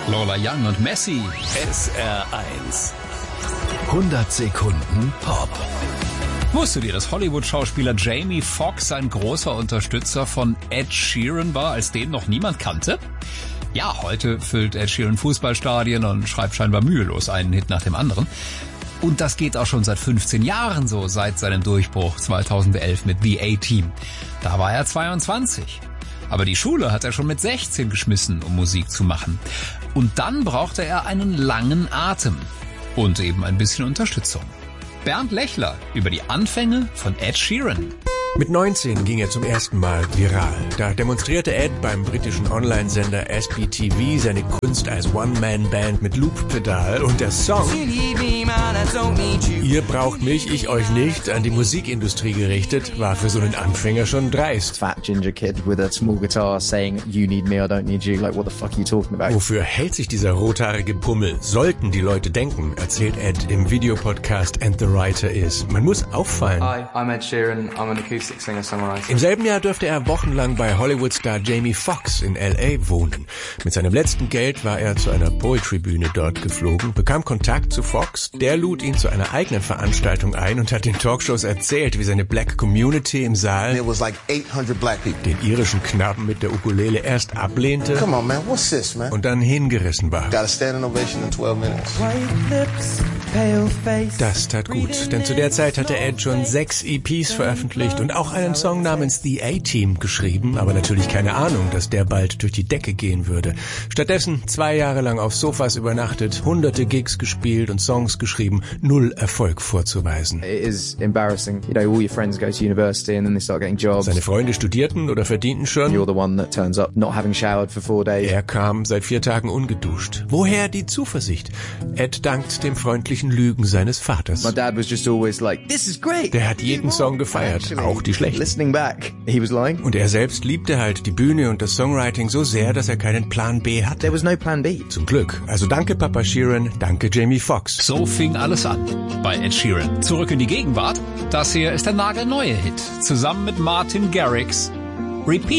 Lola Young und Messi. SR1. 100 Sekunden Pop. Wusstet ihr, dass Hollywood-Schauspieler Jamie Foxx ein großer Unterstützer von Ed Sheeran war, als den noch niemand kannte? Ja, heute füllt Ed Sheeran Fußballstadien und schreibt scheinbar mühelos einen Hit nach dem anderen. Und das geht auch schon seit 15 Jahren so, seit seinem Durchbruch 2011 mit The A-Team. Da war er 22. Aber die Schule hat er schon mit 16 geschmissen, um Musik zu machen. Und dann brauchte er einen langen Atem und eben ein bisschen Unterstützung. Bernd Lechler über die Anfänge von Ed Sheeran. Mit 19 ging er zum ersten Mal viral. Da demonstrierte Ed beim britischen Online-Sender SBTV seine Kunst als One-Man-Band mit Loop-Pedal und der Song Ihr braucht mich, ich euch nicht, an die Musikindustrie gerichtet, war für so einen Anfänger schon dreist. Fat ginger kid with a small guitar saying you need me, I don't need you, like what the fuck are you talking about? Wofür hält sich dieser rothaarige Pummel, sollten die Leute denken, erzählt Ed im Videopodcast And the Writer Is. Man muss auffallen. Hi, I'm Ed Sheeran, I'm an acoustic singer-songwriter. Im selben Jahr dürfte er wochenlang bei Hollywood-Star Jamie Foxx in L.A. wohnen. Mit seinem letzten Geld war er zu einer Poetry-Bühne dort geflogen, bekam Kontakt zu Foxx, der lud ihn zu einer eigenen Veranstaltung ein und hat den Talkshows erzählt, wie seine Black Community im Saal den irischen Knaben mit der Ukulele erst ablehnte Come on, man. What's this, man? und dann hingerissen war. Got a standing ovation in 12 minutes. Das tat gut, denn zu der Zeit hatte Ed schon 6 EPs veröffentlicht und auch einen Song namens The A-Team geschrieben, aber natürlich keine Ahnung, dass der bald durch die Decke gehen würde. Stattdessen 2 Jahre lang auf Sofas übernachtet, hunderte Gigs gespielt und Songs geschrieben, 0 Erfolg vorzuweisen. It is embarrassing. You know, all your friends go to university and then they start getting jobs. Seine Freunde studierten oder verdienten schon. You're the one that turns up not having showered for 4 days. Er kam seit 4 Tagen ungeduscht. Woher die Zuversicht? Ed dankt dem freundlichen Lügen seines Vaters. My dad was just always like, this is great. Der hat jeden Song gefeiert, auch die schlechten. Listening back, he was lying. Und er selbst liebte halt die Bühne und das Songwriting so sehr, dass er keinen Plan B hatte. There was no plan B. Zum Glück. Also danke Papa Sheeran, danke Jamie Foxx. So fing alles an bei Ed Sheeran. Zurück in die Gegenwart. Das hier ist der nagelneue Hit. Zusammen mit Martin Garrix. Repeat.